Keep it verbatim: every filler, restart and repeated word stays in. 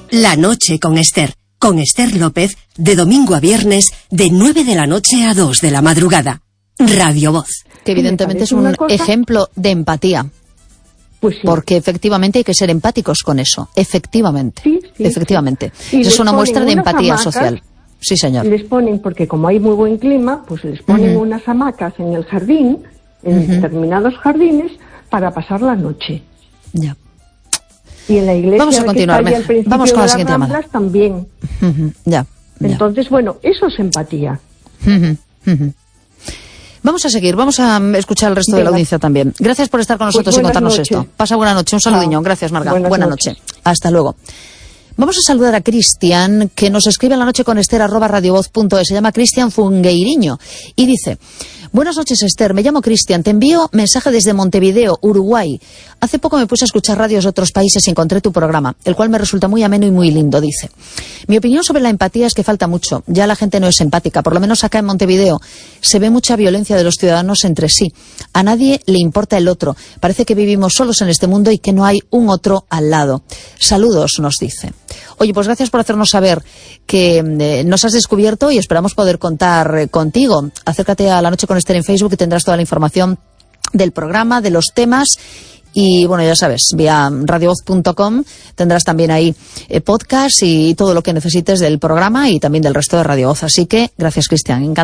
La noche con Esther. Con Esther López, de domingo a viernes, de nueve de la noche a dos de la madrugada. Radio Voz. Que evidentemente es un ejemplo de empatía. Pues sí. Porque efectivamente hay que ser empáticos con eso. Efectivamente. Sí, sí, efectivamente. sí. Eso es una muestra de unas empatía hamacas, social. Sí, señor. Les ponen, porque como hay muy buen clima, pues les ponen Uh-huh. unas hamacas en el jardín, en Uh-huh. determinados jardines, para pasar la noche. Ya. Y en la iglesia Vamos a continuar. que está ahí al principio Vamos con la de las siguiente llamada. Ramblas también. Uh-huh. Ya. ya. Entonces, bueno, eso es empatía. Uh-huh. Uh-huh. Vamos a seguir, vamos a escuchar al resto Venga. de la audiencia también. Gracias por estar con nosotros Pues y contarnos noches. esto. Pasa buena noche, un saludiño. Chao. Gracias, Marga. Buenas Buena noches. noche. Hasta luego. Vamos a saludar a Cristian, que nos escribe en la noche con Esther, arroba radiovoz punto es. Se llama Cristian Fungueiriño y dice: buenas noches, Esther, me llamo Cristian, te envío mensaje desde Montevideo, Uruguay. Hace poco me puse a escuchar radios de otros países y encontré tu programa, el cual me resulta muy ameno y muy lindo, dice. Mi opinión sobre la empatía es que falta mucho, ya la gente no es empática, por lo menos acá en Montevideo se ve mucha violencia de los ciudadanos entre sí. A nadie le importa el otro, parece que vivimos solos en este mundo y que no hay un otro al lado. Saludos, nos dice. Oye, pues gracias por hacernos saber que eh, nos has descubierto y esperamos poder contar eh, contigo. Acércate a La Noche con Esther en Facebook y tendrás toda la información del programa, de los temas. Y bueno, ya sabes, vía radiovoz punto com tendrás también ahí eh, podcast y todo lo que necesites del programa y también del resto de Radio Voz. Así que gracias, Cristian. Encantado.